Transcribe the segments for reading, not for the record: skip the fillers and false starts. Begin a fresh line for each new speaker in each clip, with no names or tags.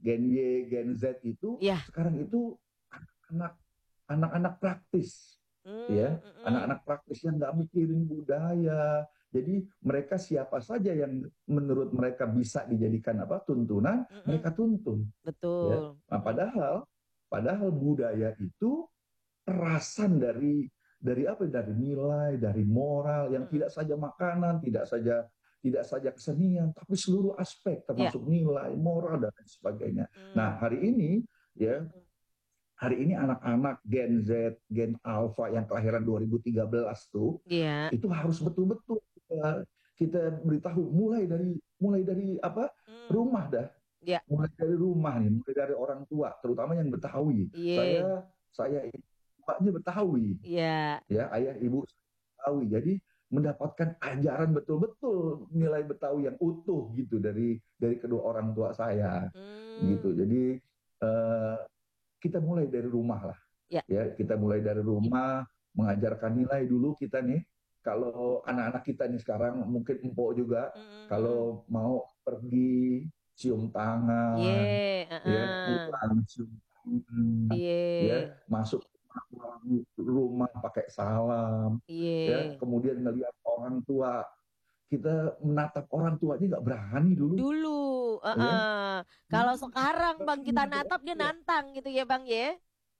Gen Y, Gen Z itu
Iya.
sekarang itu anak anak-anak praktis, ya,
Mm-mm.
anak-anak praktis yang nggak mikirin budaya. Jadi mereka siapa saja yang menurut mereka bisa dijadikan apa tuntunan,
Mm-mm.
mereka tuntun, ya.
Betul.
Nah,
Mm-mm.
padahal budaya itu kerasan dari apa? Dari nilai, dari moral yang
Mm-mm.
tidak saja makanan, tidak saja kesenian, tapi seluruh aspek
Iya.
termasuk nilai, moral dan lain sebagainya. Nah,
Mm.
ya,
Mm-mm.
hari ini anak-anak Gen Z, Gen Alpha yang kelahiran 2013 tuh
Iya.
itu harus betul-betul kita beritahu mulai dari apa?
Mm.
Rumah dah.
Iya.
Mulai dari rumah nih, mulai dari orang tua, terutama yang Betawi.
Iya.
Saya bapaknya Betawi,
Iya.
ya, ayah ibu Betawi. Jadi mendapatkan ajaran betul-betul nilai Betawi yang utuh gitu dari kedua orang tua saya gitu.
Mm.
Jadi eh, kita mulai dari rumah lah,
Iya.
ya, kita mulai dari rumah mengajarkan nilai dulu kita nih. Kalau anak-anak kita nih sekarang mungkin empok juga
Mm-mm.
kalau mau pergi cium
Iya.
tangan, ya,
Heeh.
pulang cium tangan, ya,
Iya.
masuk rumah pakai salam, ya,
Iya.
kemudian ngelihat orang tua, kita menatap orang tua aja nggak berani dulu,
Dulu,
ya.
kalau sekarang Bang kita natap dia
Ya,
nantang gitu ya Bang ya.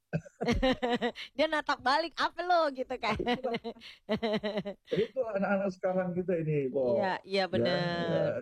Dia natap balik apa lo gitu kan.
itulah itu anak-anak sekarang kita ini,
Iya,
kok,
iya
ya, ya,
bener.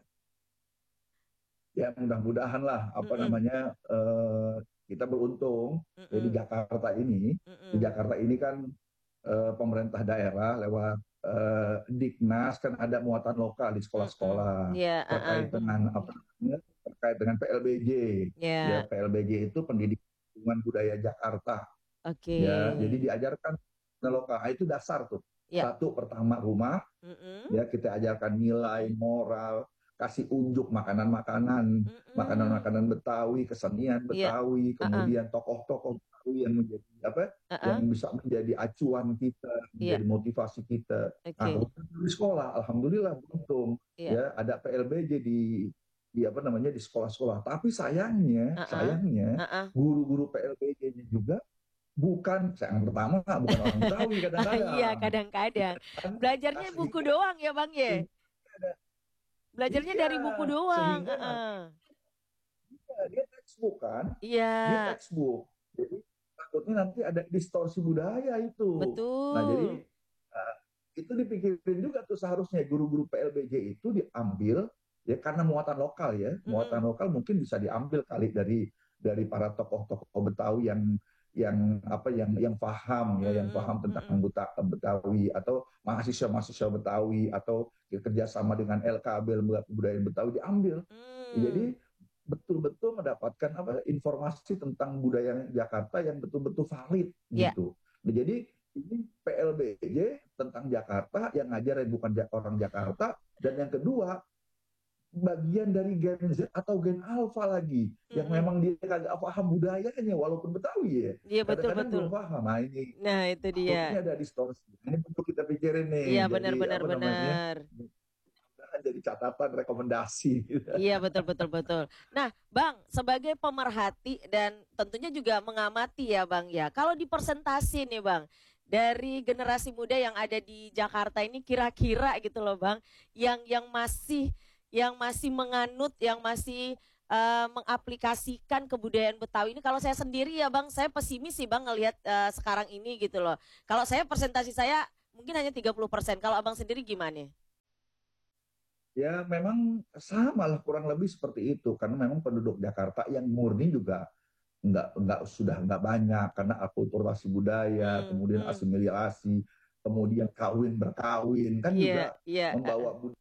ya, mudah-mudahan lah apa
Mm-mm.
namanya, kita beruntung ya di
Mm-mm.
Jakarta ini. Di
Mm-mm.
Jakarta ini kan pemerintah daerah lewat Diknas kan ada muatan lokal di
Mm-mm.
sekolah-sekolah
Iya,
terkait dengan apa namanya, terkait dengan PLBJ, ya,
Iya.
PLBJ itu pendidikan lingkungan budaya Jakarta,
Oke.
ya, jadi diajarkan lokal. Ah, itu dasar tuh.
Iya.
Satu, pertama rumah,
Mm-mm.
ya, kita ajarkan nilai moral, kasih unjuk makanan-makanan,
Mm-mm.
makanan-makanan Betawi, kesenian
Iya.
Betawi,
Uh-uh.
kemudian tokoh-tokoh Betawi yang menjadi apa, yang
Uh-uh.
bisa menjadi acuan kita,
Iya.
menjadi motivasi kita. Nah,
Oke.
kemudian di sekolah alhamdulillah beruntung,
Iya.
ya, ada PLBJ di apa namanya, di sekolah-sekolah. Tapi sayangnya
Uh-uh.
sayangnya
Uh-uh.
guru-guru PLBJ-nya juga bukan, yang pertama, bukan orang Betawi
Iya,
kadang-kadang,
kadang-kadang.
kan,
Belajarnya buku
sehingga
doang ya Bang ya.
ada,
Belajarnya
iya,
dari buku doang.
sehingga nanti
Heeh.
dia textbook kan, dia
Iya,
textbook. Jadi takutnya nanti ada distorsi budaya itu. Nah,
betul.
jadi uh, itu dipikirin juga tuh, seharusnya guru-guru PLBJ itu diambil, ya, karena muatan lokal, ya, muatan
Mm-mm.
lokal mungkin bisa diambil kali dari para tokoh-tokoh Betawi yang apa, yang paham, ya, yang
Mm-mm.
paham tentang
Mm-mm.
Betawi, atau mahasiswa-mahasiswa Betawi, atau kerjasama dengan LKB, Lembaga Kebudayaan Betawi, diambil.
Mm.
Jadi betul-betul mendapatkan apa, informasi tentang budaya Jakarta yang betul-betul valid
Ya,
gitu. Nah, jadi ini PLBJ tentang Jakarta yang ngajar yang bukan orang Jakarta, dan yang kedua bagian dari Gen Z atau Gen Alpha lagi yang
mm-mm.
memang dia kagak paham budayanya walaupun Betawi, ya,
Iya betul
kadang-kadang
betul.
belum paham. Nah, ini
Nah, itu dia.
takutnya ada distorsi, ini perlu kita pikirin nih,
Iya
jadi
benar-benar
apa namanya,
benar.
jadi catatan rekomendasi.
Iya betul betul betul. Nah, Bang, sebagai pemerhati dan tentunya juga mengamati ya, Bang ya. Kalau di persentase nih, Bang, dari generasi muda yang ada di Jakarta ini kira-kira gitu loh, Bang, yang masih menganut, yang masih mengaplikasikan kebudayaan Betawi ini. Kalau saya sendiri ya, Bang, saya pesimis sih, Bang, ngelihat sekarang ini gitu loh. Kalau saya persentase saya mungkin hanya 30%. Kalau Abang sendiri gimana?
Ya, memang sama lah, kurang lebih seperti itu, karena memang penduduk Jakarta yang murni juga sudah nggak banyak, karena akulturasi budaya,
Hmm,
kemudian
hmm.
asimilasi, kemudian kawin berkawin kan
Iya,
juga
iya.
membawa